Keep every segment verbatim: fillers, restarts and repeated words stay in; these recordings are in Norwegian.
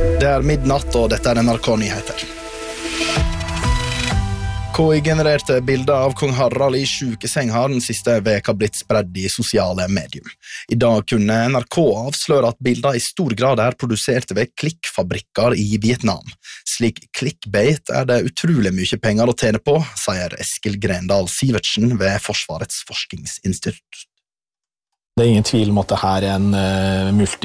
Det er midnatt, og dette er N R K-nyheter. K I-genererte bilder av kong Harald i sjukeseng har den siste veka blitt spredd i sosiale medier. I dag kunne N R K avsløre at bilder i stor grad er produsert ved klikkfabrikker i Vietnam. Slik clickbait er det utrolig mye penger å tjene på, sier Eskil Grendal Sivertsen ved Forsvarets forskningsinstitutt. Det er ingen tvil om at dette er en uh,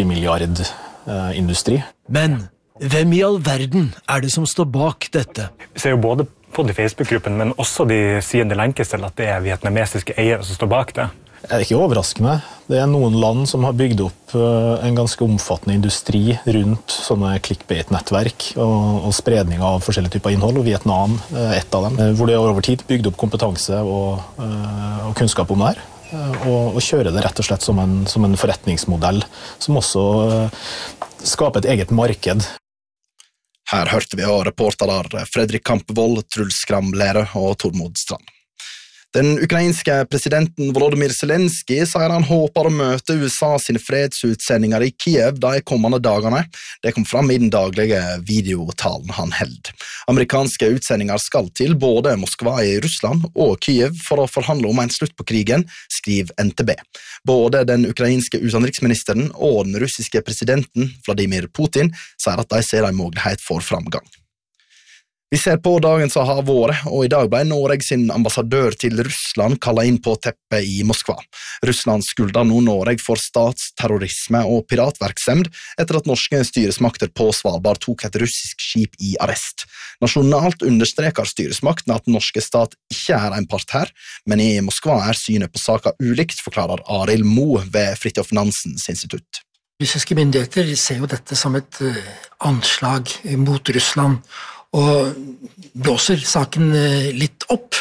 multimilliardindustri. Uh, Men hvem i all verden er det som står bak dette? Vi ser jo både på de Facebook-gruppen, men også de sier det lenkes til at det er vietnamesiske eiere som står bak det. Det er ikke overraskende. Det er noen land som har bygd opp uh, en ganske omfattende industri rundt sånne clickbait-nettverk og, og spredning av forskjellige typer innhold, og Vietnam er ett av dem, uh, hvor det over tid bygd opp kompetanse og, uh, og kunnskap om det her. Og, og kjøre det rett og slett som en, som en forretningsmodell, som også uh, skaper et eget marked. Her hørte vi av reporterer Fredrik Kampevold, Truls Skramlære og Tormod Strand. Den ukrainske presidenten Volodymyr Zelensky sier han håper å møte U S A sine fredsutsendinger i Kiev de kommende dagene. Det kom fram i den daglige videotalen han held. Amerikanske utsendinger skal til både Moskva i Russland og Kiev for å forhandle om en slutt på krigen, skriver N T B. Både den ukrainske utenriksministeren og den russiske presidenten Vladimir Putin sier at de ser en mulighet for framgang. Vi ser på dagen som har vært, og i dag ble Norge sin ambassadør til Russland kallet inn på teppet i Moskva. Russland skulder nå Norge for statsterrorisme og piratverksemd etter at norske styresmakter på Svalbard tok et russisk skip i arrest. Nasjonalt understreker styresmakten at den norske stat ikke er en part her, men i Moskva er synet på saken ulikt, forklarer Arild Mo ved Fridtjof Nansens institutt. Russiske myndigheter ser jo dette som et anslag mot Russland, og blåser saken litt opp,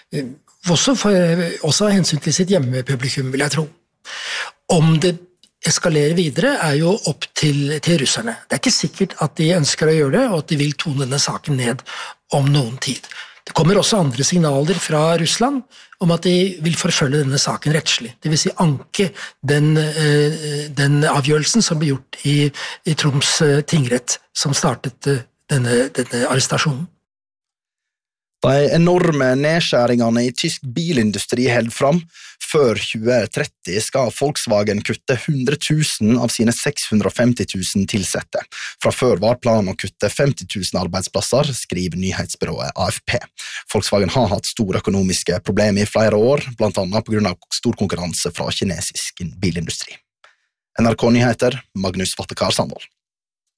også, for, også av hensyn til sitt hjemmepublikum, vil jeg tro. Om det eskalerer videre er jo opp til, til russerne. Det er ikke sikkert at de ønsker å gjøre det, og at de vil tone denne saken ned om noen tid. Det kommer også andre signaler fra Russland om at de vil forfølge denne saken rettslig. Det vil si anke den, den avgjørelsen som ble gjort i, i Troms tingrett, som startet Denne, denne arrestasjonen. De enorme nedskjæringene i tysk bilindustri held fram. Før tjue tretti skal Volkswagen kutte hundre tusen av sine seks hundre og femti tusen tilsette. Fra før var planen å kutte femti tusen arbeidsplasser, skriver nyhetsbyrået A F P. Volkswagen har hatt store økonomiske problemer i flere år, blant annet på grunn av stor konkurranse fra kinesisk bilindustri. N R K-nyheter, Magnus Vattekar Sandvold.